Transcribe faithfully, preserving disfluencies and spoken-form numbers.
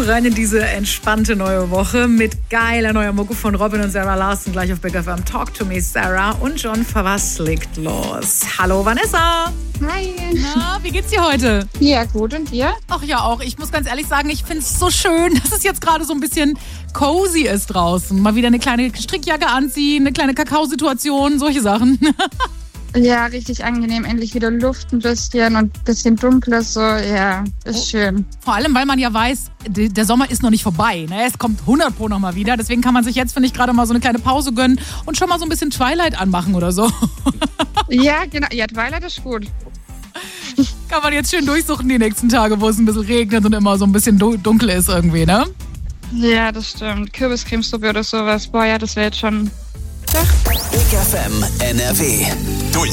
rein in diese entspannte neue Woche mit geiler neuer Mucke von Robin und Sarah Larson gleich auf Big F M. Talk to me, Sarah. Und John, was liegt los? Hallo, Vanessa. Hi. Na, wie geht's dir heute? Ja, gut. Und dir? Ach ja, auch. Ich muss ganz ehrlich sagen, ich find's so schön, dass es jetzt gerade so ein bisschen cozy ist draußen. Mal wieder eine kleine Strickjacke anziehen, eine kleine Kakaosituation, solche Sachen. Ja, richtig angenehm. Endlich wieder Luft ein bisschen und ein bisschen dunkles. So, ja, ist oh. schön. Vor allem, weil man ja weiß, der Sommer ist noch nicht vorbei. Ne? Es kommt hundert Pro noch mal wieder. Deswegen kann man sich jetzt, finde ich, gerade mal so eine kleine Pause gönnen und schon mal so ein bisschen Twilight anmachen oder so. Ja, genau. Ja, Twilight ist gut. Kann man jetzt schön durchsuchen die nächsten Tage, wo es ein bisschen regnet und immer so ein bisschen dunkel ist irgendwie, ne? Ja, das stimmt. Kürbiscremesuppe oder sowas. Boah, ja, das wäre jetzt schon... Ja. Big F M N R W.